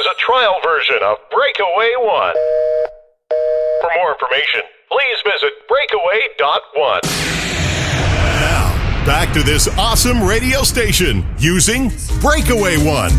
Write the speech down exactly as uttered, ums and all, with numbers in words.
a trial version of Breakaway One. For more information, please visit breakaway dot one. Now, back to this awesome radio station using Breakaway One.